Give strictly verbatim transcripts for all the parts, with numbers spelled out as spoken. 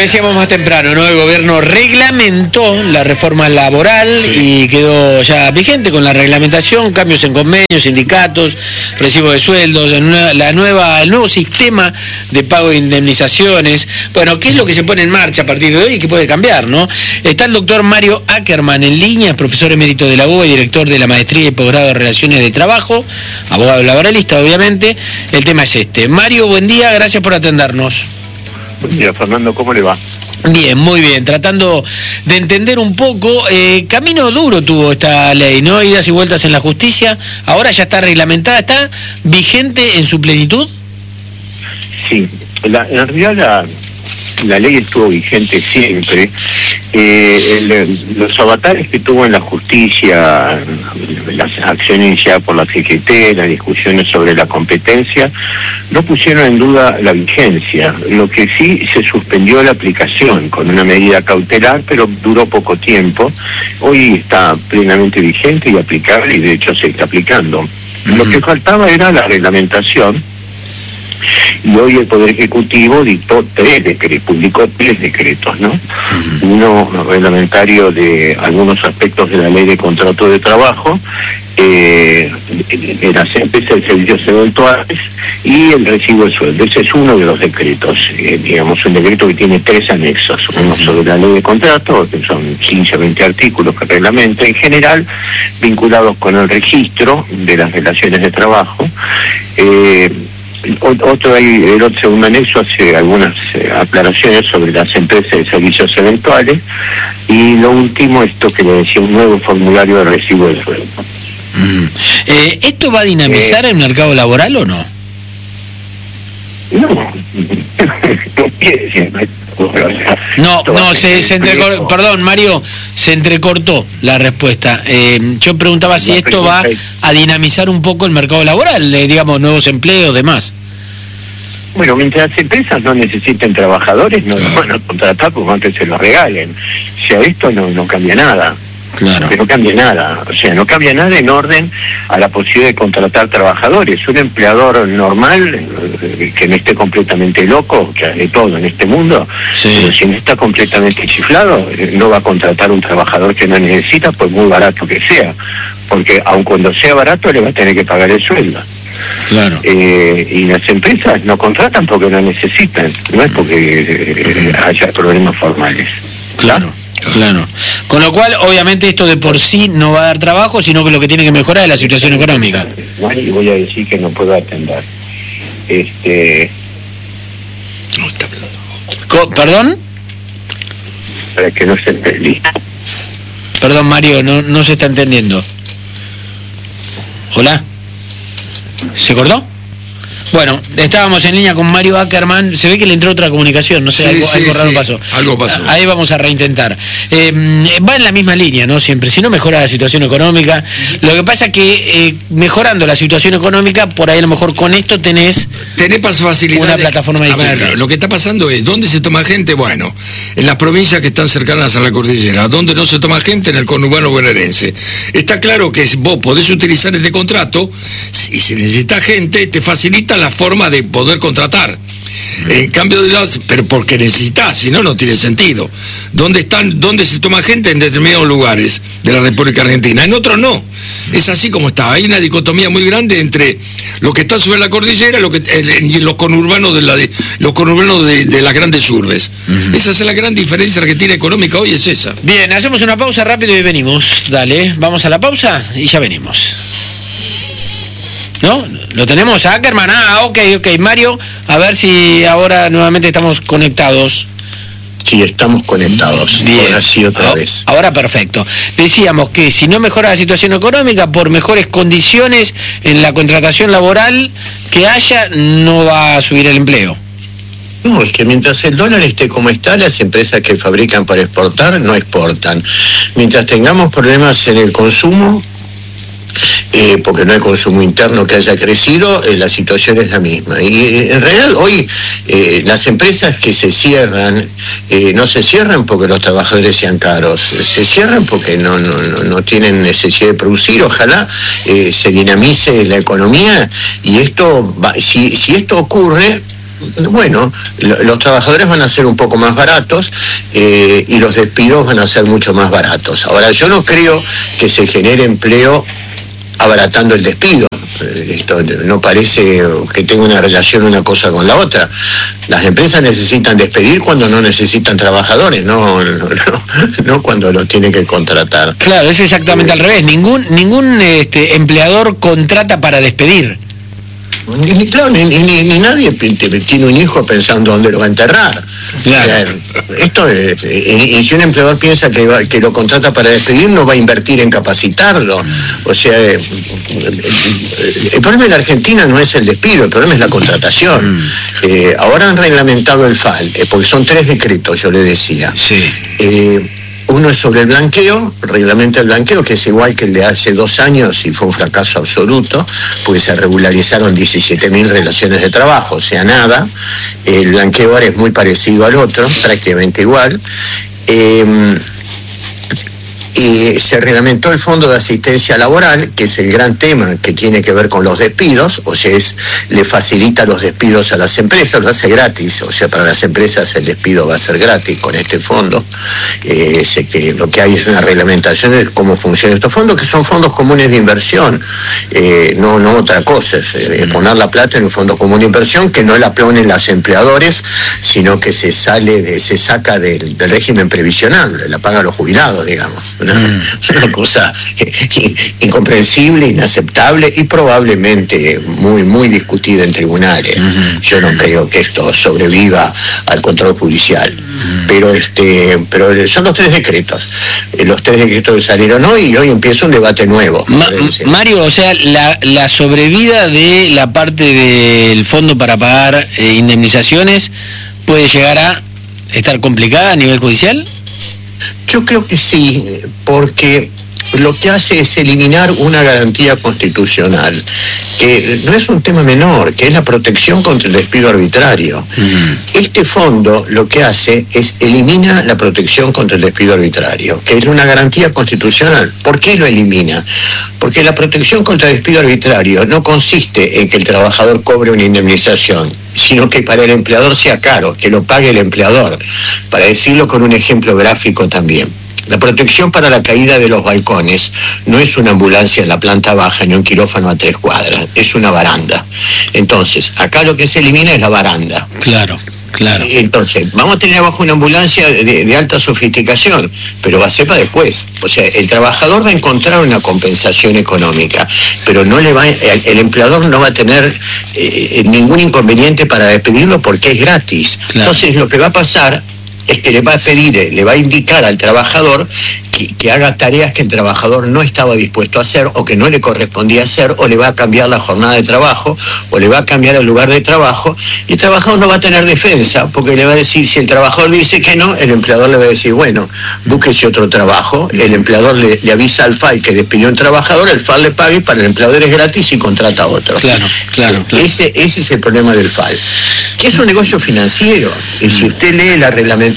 decíamos más temprano, ¿no? El gobierno reglamentó la reforma laboral sí. y quedó ya vigente con la reglamentación, cambios en convenios, sindicatos, recibo de sueldos, en una, la nueva, el nuevo sistema de pago de indemnizaciones. Bueno, ¿qué es lo que se pone en marcha a partir de hoy y qué puede cambiar, no? Está el doctor Mario Ackerman en línea, profesor emérito de la U B A y director de la maestría y posgrado de Relaciones de Trabajo, abogado laboralista, obviamente. El tema es este. Mario, buen día, gracias por atendernos. Buen día, Fernando, ¿cómo le va? Bien, muy bien, tratando de entender un poco, eh, camino duro tuvo esta ley, ¿no? Idas y vueltas en la justicia, ahora ya está reglamentada, ¿está vigente en su plenitud? Sí, la, en realidad la, la ley estuvo vigente siempre. Eh, el, los avatares que tuvo en la justicia, las acciones iniciadas por la C G T, las discusiones sobre la competencia, no pusieron en duda la vigencia. Lo que sí se suspendió la aplicación con una medida cautelar, pero duró poco tiempo. Hoy está plenamente vigente y aplicable, y de hecho se está aplicando. Uh-huh. Lo que faltaba era la reglamentación, y hoy el Poder Ejecutivo dictó tres decretos, publicó tres decretos, ¿no? Uh-huh. Uno reglamentario de algunos aspectos de la Ley de Contrato de Trabajo, eh, de las empresas de servicios eventuales y el recibo de sueldo. Ese es uno de los decretos, eh, digamos, un decreto que tiene tres anexos, uno sobre la Ley de Contrato, que son quince o veinte artículos que reglamenta en general, vinculados con el registro de las relaciones de trabajo. eh, Otro hay, el otro segundo anexo hace algunas eh, aclaraciones sobre las empresas de servicios eventuales, y lo último, esto que le decía, un nuevo formulario de recibo de sueldo. Mm. Eh, ¿Esto va a dinamizar eh, el mercado laboral o no? No, no quiere decir. No, no, se, se entrecortó, perdón, Mario, se entrecortó la respuesta. Eh, yo preguntaba si esto va a dinamizar un poco el mercado laboral, eh, digamos, nuevos empleos, demás. Bueno, mientras las empresas no necesiten trabajadores, no los van a contratar porque antes se los regalen. O sea, esto no, no cambia nada. Claro. Que no cambia nada, o sea, no cambia nada en orden a la posibilidad de contratar trabajadores. Un empleador normal, eh, que no esté completamente loco, que hace todo en este mundo, sí. pero si no está completamente chiflado, eh, no va a contratar un trabajador que no necesita, por muy barato que sea, porque aun cuando sea barato le va a tener que pagar el sueldo. Claro. Eh, y las empresas no contratan porque no necesitan, no es porque eh, haya problemas formales. Claro. Claro. Con lo cual, obviamente, esto de por sí no va a dar trabajo, sino que lo que tiene que mejorar es la situación económica. Y voy a decir que no puedo atender. Este. ¿Perdón? Para que no se esté listo. Perdón, Mario, no, no se está entendiendo. ¿Hola? ¿Se cortó? Bueno, estábamos en línea con Mario Ackerman, se ve que le entró otra comunicación, no sé, sí, algo, sí, algo raro sí, pasó. Algo pasó. Ahí vamos a reintentar. Eh, va en la misma línea, ¿no? Siempre, si no mejora la situación económica. Lo que pasa es que eh, mejorando la situación económica, por ahí a lo mejor con esto tenés... Tenés facilidad una de, plataforma a ver, lo que está pasando es, ¿dónde se toma gente? Bueno, en las provincias que están cercanas a la cordillera. ¿Dónde no se toma gente? En el conurbano bonaerense. Está claro que vos podés utilizar este contrato, y si necesitas gente, te facilita la forma de poder contratar. En cambio de los, pero porque necesitas, si no, no tiene sentido. ¿Dónde están, dónde se toma gente? En determinados lugares de la República Argentina, en otros no. Es así como está. Hay una dicotomía muy grande entre los que están sobre la cordillera lo que, el, y los conurbanos de la de, los conurbanos de, de las grandes urbes. Uh-huh. Esa es la gran diferencia argentina económica hoy, es esa. Bien, hacemos una pausa rápido y venimos. Dale, vamos a la pausa y ya venimos. ¿No? ¿Lo tenemos a Ackerman? Ah, ok, ok. Mario, a ver si ahora nuevamente estamos conectados. Sí, estamos conectados. Bien. Ahora sí, otra ahora, vez. Ahora perfecto. Decíamos que si no mejora la situación económica, por mejores condiciones en la contratación laboral que haya, no va a subir el empleo. No, es que mientras el dólar esté como está, las empresas que fabrican para exportar no exportan. Mientras tengamos problemas en el consumo, Eh, porque no hay consumo interno que haya crecido, eh, la situación es la misma. Y eh, en realidad hoy eh, las empresas que se cierran, eh, no se cierran porque los trabajadores sean caros, se cierran porque no, no, no, no tienen necesidad de producir. Ojalá eh, se dinamice la economía, y esto va, si, si esto ocurre, bueno, lo, los trabajadores van a ser un poco más baratos eh, y los despidos van a ser mucho más baratos. Ahora, yo no creo que se genere empleo abaratando el despido. Esto no parece que tenga una relación una cosa con la otra. Las empresas necesitan despedir cuando no necesitan trabajadores, no, no, no, no cuando los tienen que contratar. Claro, es exactamente al revés. Ningún ningún este, empleador contrata para despedir. Ni, claro, ni, ni, ni nadie tiene un hijo pensando dónde lo va a enterrar. Claro. Esto es, y, y si un empleador piensa que, va, que lo contrata para despedir, no va a invertir en capacitarlo. O sea, eh, el problema en la Argentina no es el despido, el problema es la contratación. Eh, ahora han reglamentado el F A L, eh, porque son tres decretos, yo le decía. Sí. Eh, Uno es sobre el blanqueo, reglamenta el blanqueo, que es igual que el de hace dos años y fue un fracaso absoluto, pues se regularizaron diecisiete mil relaciones de trabajo, o sea, nada. El blanqueo ahora es muy parecido al otro, prácticamente igual. Eh, Y se reglamentó el Fondo de Asistencia Laboral, que es el gran tema que tiene que ver con los despidos, o sea, es, le facilita los despidos a las empresas, lo hace gratis, o sea, para las empresas el despido va a ser gratis con este fondo. Eh, sé que lo que hay es una reglamentación de cómo funcionan estos fondos, que son fondos comunes de inversión, eh, no, no otra cosa, es eh, poner la plata en un fondo común de inversión que no la ponen los empleadores, sino que se sale de, se saca del, del régimen previsional, la pagan los jubilados, digamos. Una, mm. una cosa incomprensible, inaceptable y probablemente muy muy discutida en tribunales. Mm-hmm. Yo no creo que esto sobreviva al control judicial. Mm. Pero este, pero son los tres decretos. Los tres decretos salieron hoy y hoy empieza un debate nuevo. Ma- Mario, o sea, la, la sobrevida de la parte del fondo para pagar eh, indemnizaciones puede llegar a estar complicada a nivel judicial. Yo creo que sí, porque lo que hace es eliminar una garantía constitucional, que no es un tema menor, que es la protección contra el despido arbitrario. Uh-huh. Este fondo lo que hace es elimina la protección contra el despido arbitrario, que es una garantía constitucional. ¿Por qué lo elimina? Porque la protección contra el despido arbitrario no consiste en que el trabajador cobre una indemnización, sino que para el empleador sea caro, que lo pague el empleador. Para decirlo con un ejemplo gráfico también. La protección para la caída de los balcones no es una ambulancia en la planta baja ni un quirófano a tres cuadras, es una baranda. Entonces, acá lo que se elimina es la baranda. Claro, claro. Entonces, vamos a tener abajo una ambulancia de, de alta sofisticación, pero va a ser para después. O sea, el trabajador va a encontrar una compensación económica, pero no le va, el, el empleador no va a tener eh, ningún inconveniente para despedirlo porque es gratis. Claro. Entonces, lo que va a pasar es que le va a pedir, le va a indicar al trabajador que, que haga tareas que el trabajador no estaba dispuesto a hacer o que no le correspondía hacer, o le va a cambiar la jornada de trabajo, o le va a cambiar el lugar de trabajo, y el trabajador no va a tener defensa, porque le va a decir, si el trabajador dice que no, el empleador le va a decir, bueno, búsquese otro trabajo, el empleador le, le avisa al F A L que despidió a un trabajador, el F A L le paga y para el empleador es gratis y contrata a otro. Claro, claro, claro. Ese, ese es el problema del F A L, que es un negocio financiero, y si usted lee la reglamentación,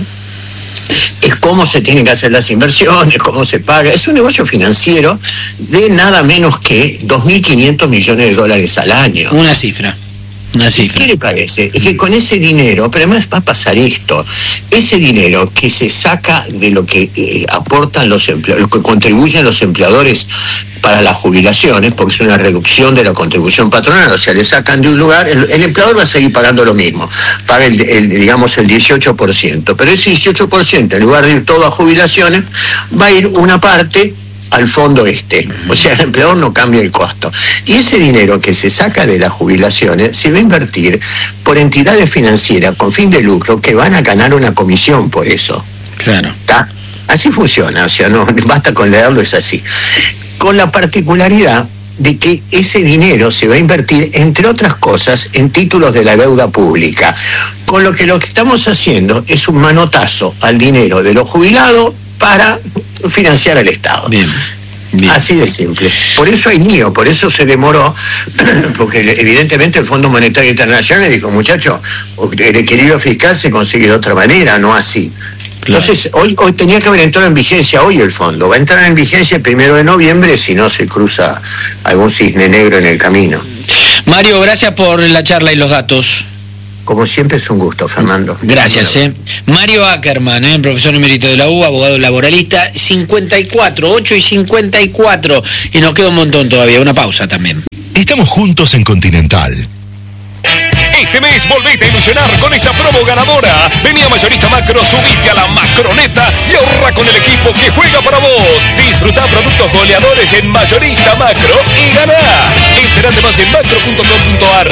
es cómo se tienen que hacer las inversiones, cómo se paga. Es un negocio financiero de nada menos que dos mil quinientos millones de dólares al año. Una cifra. Una cifra. ¿Qué le parece? Es que con ese dinero, pero además va a pasar esto, ese dinero que se saca de lo que eh, aportan los empleadores, lo que contribuyen los empleadores para las jubilaciones, porque es una reducción de la contribución patronal, o sea, le sacan de un lugar, el, el empleador va a seguir pagando lo mismo, paga el, el, digamos el dieciocho por ciento, pero ese dieciocho por ciento, en lugar de ir todo a jubilaciones, va a ir una parte al fondo este, o sea, el empleador no cambia el costo. Y ese dinero que se saca de las jubilaciones se va a invertir por entidades financieras con fin de lucro que van a ganar una comisión por eso. Claro. ¿Está? Así funciona, o sea, no basta con leerlo, es así. Con la particularidad de que ese dinero se va a invertir, entre otras cosas, en títulos de la deuda pública. Con lo que lo que estamos haciendo es un manotazo al dinero de los jubilados para financiar al Estado. Bien, bien. Así de simple. Por eso hay lío, por eso se demoró, porque evidentemente el Fondo Monetario Internacional dijo, muchachos, el equilibrio fiscal se consigue de otra manera, no así. Claro. Entonces, hoy, hoy tenía que haber entrado en vigencia hoy el fondo. Va a entrar en vigencia el primero de noviembre si no se cruza algún cisne negro en el camino. Mario, gracias por la charla y los datos. Como siempre es un gusto, Fernando. Gracias, eh. Mario Ackerman, eh, profesor emérito de la U B A, abogado laboralista, cincuenta y cuatro, ocho y cincuenta y cuatro, y nos queda un montón todavía, una pausa también. Estamos juntos en Continental. Este mes volvete a ilusionar con esta promo ganadora. Vení a Mayorista Macro, subite a la Macroneta y ahorra con el equipo que juega para vos. Disfruta productos goleadores en Mayorista Macro y ganá. Enterate más en macro punto com punto a r.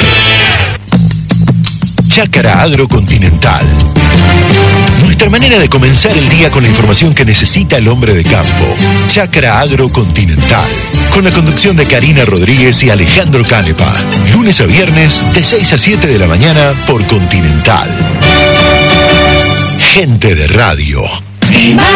Chácara Agrocontinental. Nuestra manera de comenzar el día con la información que necesita el hombre de campo. Chácara Agrocontinental. Con la conducción de Karina Rodríguez y Alejandro Canepa. Lunes a viernes de seis a siete de la mañana por Continental. Gente de radio.